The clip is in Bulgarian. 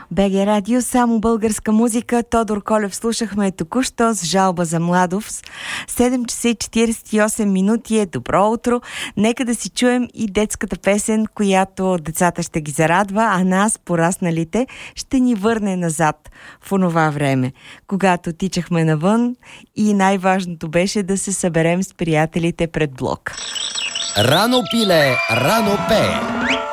БГ Радио, само българска музика. Тодор Колев слушахме току-що с жалба за младост. 7 часа и 48 минути е добро утро. Нека да си чуем и детската песен, която децата ще ги зарадва, а нас, порасналите, ще ни върне назад в онова време, когато тичахме навън и най-важното беше да се съберем с приятелите пред блок. Рано пиле, рано пее.